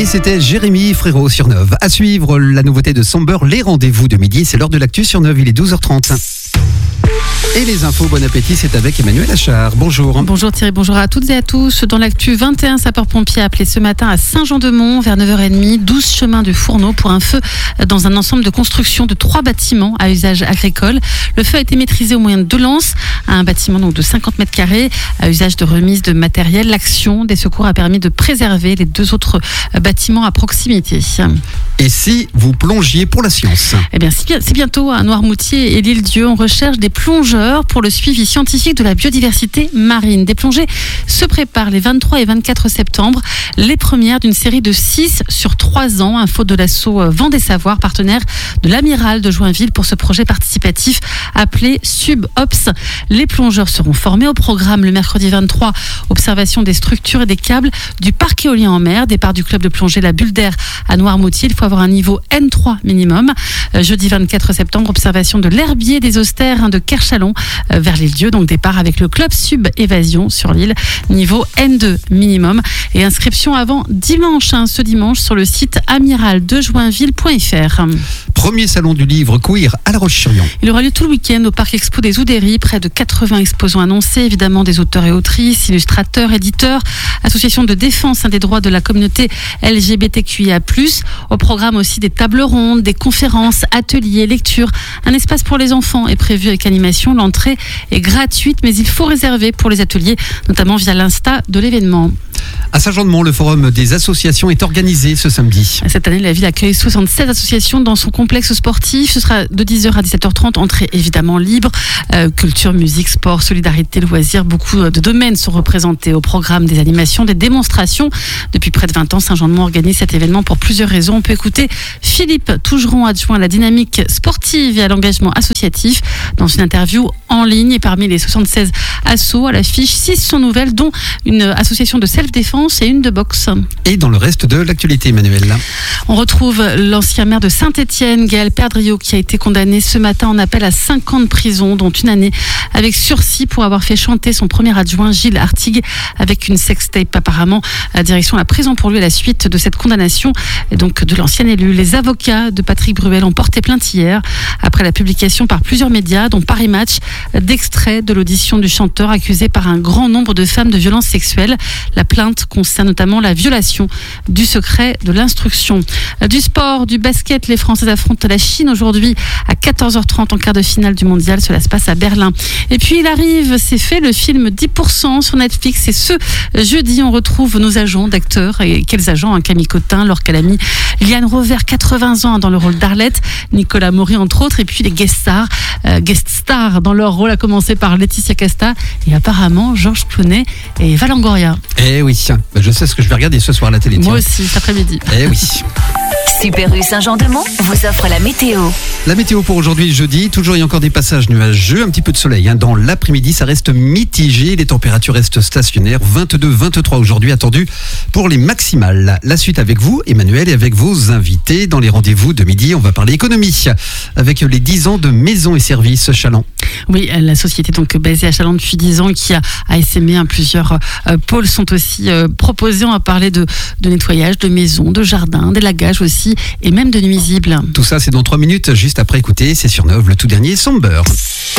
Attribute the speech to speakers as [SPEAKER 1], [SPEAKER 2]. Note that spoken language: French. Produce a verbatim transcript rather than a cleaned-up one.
[SPEAKER 1] c'était Jérémy Frérot sur Neuve. À suivre, la nouveauté de Somber, les rendez-vous de midi. C'est l'heure de l'actu sur Neuve, il est douze heures trente. Et les infos, bon appétit, c'est avec Emmanuel Achard. Bonjour.
[SPEAKER 2] Bonjour Thierry, bonjour à toutes et à tous. Dans l'actu, vingt et un sapeurs-pompiers appelés ce matin à Saint-Jean-de-Mont vers neuf heures trente, douze chemin de Fourneau pour un feu dans un ensemble de construction de trois bâtiments à usage agricole. Le feu a été maîtrisé au moyen de deux lances à un bâtiment donc de cinquante mètres carrés à usage de remise de matériel. L'action des secours a permis de préserver les deux autres bâtiments à proximité.
[SPEAKER 1] Et si vous plongiez pour la science ?
[SPEAKER 2] Eh bien, c'est bientôt à Noirmoutier et l'Île-Dieu. On recherche des plongeurs pour le suivi scientifique de la biodiversité marine. Des plongées se préparent les vingt-trois et vingt-quatre septembre, les premières d'une série de six sur trois ans. Info de l'asso Vendée Savoir, partenaire de l'Amiral de Joinville pour ce projet participatif appelé SubOps. Les plongeurs seront formés au programme le mercredi vingt-trois, observation des structures et des câbles du parc éolien en mer. Départ du club de plongée La Bulle d'Air à Noirmoutier. Il faut avoir un niveau N trois minimum. Euh, jeudi vingt-quatre septembre, observation de l'herbier des Austères hein, de Kerchalon euh, vers l'Île-Dieu. Donc départ avec le club Sub Évasion sur l'île, niveau N deux minimum. Et inscription avant dimanche, hein, ce dimanche sur le site amiral de joinville point f r.
[SPEAKER 1] Premier salon du livre queer à La Roche-sur-Yon.
[SPEAKER 2] Il aura lieu tout le week-end au Parc Expo des Oudéries. Près de quatre-vingts exposants annoncés, évidemment des auteurs et autrices, illustrateurs, éditeurs, associations de défense hein, des droits de la communauté L G B T Q I A plus. Au programme aussi des tables rondes, des conférences, ateliers, lectures. Un espace pour les enfants est prévu avec animation. L'entrée est gratuite, mais il faut réserver pour les ateliers, notamment via l'Insta de l'événement.
[SPEAKER 1] À Saint-Jean-de-Mont, le forum des associations est organisé ce samedi.
[SPEAKER 2] Cette année, la ville accueille soixante-seize associations dans son complexe sportif. Ce sera de dix heures à dix-sept heures trente, entrée évidemment libre. Euh, culture, musique, sport, solidarité, loisirs, beaucoup de domaines sont représentés au programme, des animations, des démonstrations. Depuis près de vingt ans, Saint-Jean-de-Mont organise cet événement pour plusieurs raisons. On peut écouter Philippe Tougeron, adjoint à la dynamique sportive et à l'engagement associatif, dans une interview en ligne. Et parmi les soixante-seize assos à l'affiche, six sont nouvelles, dont une association de self-défense et une de boxe.
[SPEAKER 1] Et dans le reste de l'actualité, Emmanuel, là.
[SPEAKER 2] On retrouve l'ancien maire de Saint-Étienne, Gaël Perdriau, qui a été condamné ce matin en appel à cinq ans de prison, dont une année avec sursis pour avoir fait chanter son premier adjoint Gilles Artigue avec une sextape apparemment. La direction la prison pour lui à la suite de cette condamnation et donc de l'ancien élu. Les avocats de Patrick Bruel ont porté plainte hier après la publication par plusieurs médias, dont Paris Match, d'extraits de l'audition du chanteur accusé par un grand nombre de femmes de violences sexuelles. La plainte concerne notamment la violation du secret de l'instruction. Du sport, du basket, les Français affrontent la Chine aujourd'hui à quatorze heures trente en quart de finale du mondial. Cela se passe à Berlin. Et puis il arrive, c'est fait, le film dix pour cent sur Netflix. Et ce jeudi, on retrouve nos agents d'acteurs. Et quels agents hein, Camille Cotin, Laure Calamy, Liane Rover, quatre-vingts ans dans le rôle d'Arlette, Nicolas Maury entre autres. Et puis les guest stars, euh, guest stars dans leur rôle, à commencer par Laetitia Casta et apparemment Georges Clooney et Eva Longoria.
[SPEAKER 1] Eh oui, je sais ce que je vais regarder ce soir à la télé.
[SPEAKER 2] Moi aussi, cet après-midi.
[SPEAKER 1] Eh oui.
[SPEAKER 3] Super U Saint-Jean-de-Mont vous offre la météo.
[SPEAKER 1] La météo pour aujourd'hui, jeudi, toujours il y a encore des passages nuageux, un petit peu de soleil. Hein. Dans l'après-midi, ça reste mitigé, les températures restent stationnaires. vingt-deux vingt-trois aujourd'hui attendus pour les maximales. La suite avec vous, Emmanuel, et avec vos invités. Dans les rendez-vous de midi, on va parler économie avec les dix ans de Maisons et Services Chaland.
[SPEAKER 2] Oui, la société donc basée à Chaland depuis dix ans qui a, a essaimé hein, plusieurs euh, pôles sont aussi euh, proposés. On va parler de, de nettoyage, de maisons, de jardins, d'élagage aussi et même de nuisibles.
[SPEAKER 1] Tout ça, c'est dans trois minutes, juste après écouter, c'est sur Neuve, le tout dernier Somber.